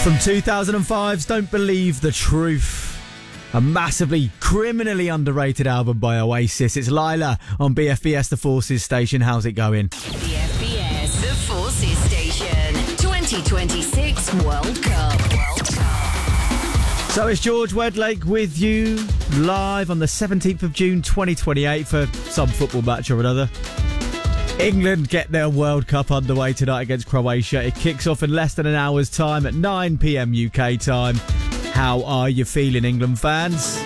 From 2005's Don't Believe the Truth. A massively, criminally underrated album by Oasis. It's Lila on BFBS, the Forces station. How's it going? BFBS, the Forces station. 2026 World Cup. So it's George Wedlake with you live on the 17th of June 2028 for some football match or another. England get their World Cup underway tonight against Croatia. It kicks off in less than an hour's time at 9 p.m. UK time. How are you feeling, England fans?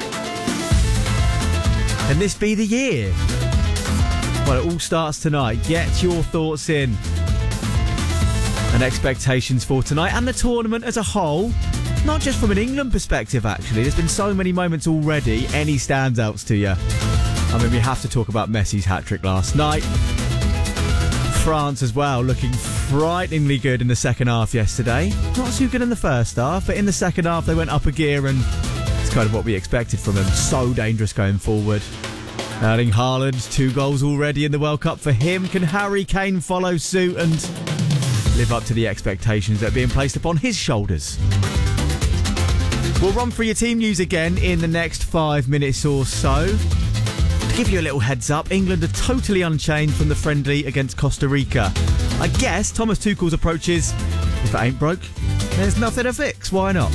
Can this be the year? Well, it all starts tonight. Get your thoughts in. And expectations for tonight and the tournament as a whole. Not just from an England perspective, actually. There's been so many moments already. Any standouts to you? I mean, we have to talk about Messi's hat-trick last night. France as well, looking frighteningly good in the second half yesterday. Not too good in the first half, but in the second half they went up a gear, and it's kind of what we expected from them. So dangerous going forward. Erling Haaland, 2 goals already in the World Cup for him. Can Harry Kane follow suit and live up to the expectations that are being placed upon his shoulders? We'll run through your team news again in the next 5 minutes or so. To give you a little heads up, England are totally unchanged from the friendly against Costa Rica. I guess Thomas Tuchel's approach is, if it ain't broke, there's nothing to fix. Why not?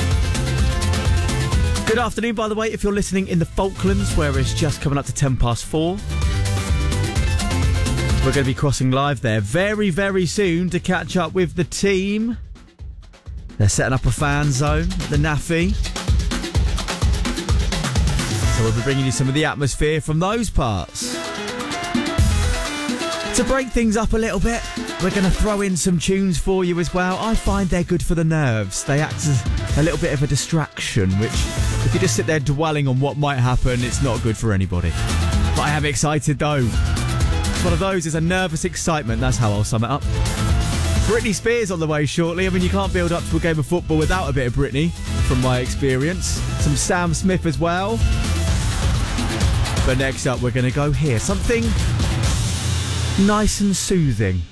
Good afternoon, by the way, if you're listening in the Falklands, where it's just coming up to 4:10. We're going to be crossing live there very, very soon to catch up with the team. They're setting up a fan zone, the NAFI. So we'll be bringing you some of the atmosphere from those parts. To break things up a little bit, we're going to throw in some tunes for you as well. I find they're good for the nerves. They act as a little bit of a distraction, which, if you just sit there dwelling on what might happen, it's not good for anybody. But I am excited though. It's one of those, it's a nervous excitement. That's how I'll sum it up. Britney Spears on the way shortly. I mean, you can't build up to a game of football without a bit of Britney, from my experience. Some Sam Smith as well. But next up, we're going to go here. Something nice and soothing.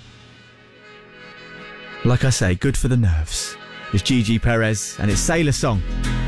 Like I say, good for the nerves. It's Gigi Perez and it's Sailor Song.